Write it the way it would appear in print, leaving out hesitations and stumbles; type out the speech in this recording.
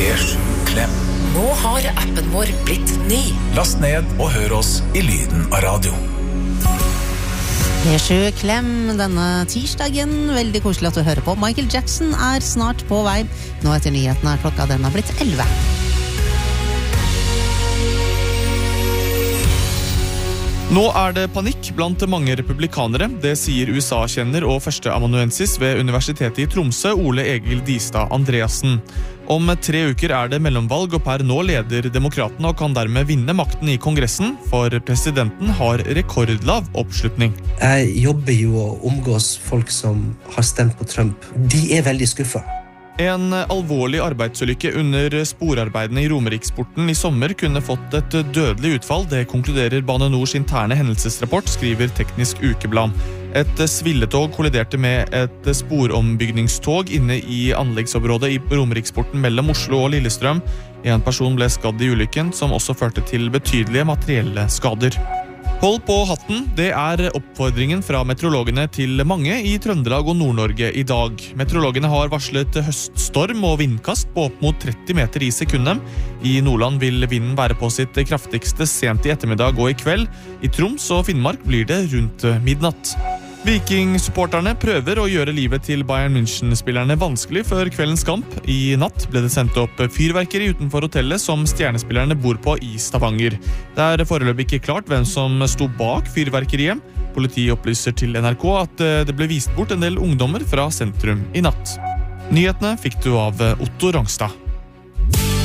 P7-klem. Nå har appen vår blitt ny. Last ned og hør oss i lyden av radio. P7-klem denne tirsdagen. Veldig koselig at du hører på. Michael Jackson er snart på vei. Nå etter nyhetene er klokka den har blitt 11. Nå er det panikk blant mange republikanere. Det sier USA-kjenner og førsteamanuensis ved Universitetet i Tromsø, Ole Egil Distad Andreassen. Om 3 uker er det mellomvalg, og per nå leder demokratene og kan dermed vinne makten i Kongressen, for presidenten har rekordlav oppslutning. Jeg jobber jo og omgås folk som har stemt på Trump. De er veldig skuffet. En alvorlig arbeidsulykke under sporarbeidene i Romeriksporten i sommer kunne fått et dødelig utfall. Det konkluderer Bane Nors interne hendelsesrapport, skriver Teknisk Ukeblad. Et svilletog kolliderte med et sporombygningstog inne i anleggsområdet i Romeriksporten mellom Oslo og Lillestrøm. En person ble skadd i ulykken, som også førte til betydelige materielle skader. Hold på hatten, det er oppfordringen fra meteorologene til mange i Trøndelag og Nord-Norge i dag. Meteorologene har varslet høststorm og vindkast på opp mot 30 meter i sekundet. I Nordland vil vinden være på sitt kraftigste sent i ettermiddag og i kveld. I Troms og Finnmark blir det rundt midnatt. Viking-supporterne prøver å gjøre livet til Bayern München-spillerne vanskelig før kveldens kamp. I natt ble det sendt opp fyrverkeri utenfor hotellet som stjernespillerne bor på i Stavanger. Det er foreløpig ikke klart hvem som sto bak fyrverkeriet. Politiet opplyser til NRK at det ble vist bort en del ungdommer fra sentrum i natt. Nyhetene fikk du av Otto Rangstad.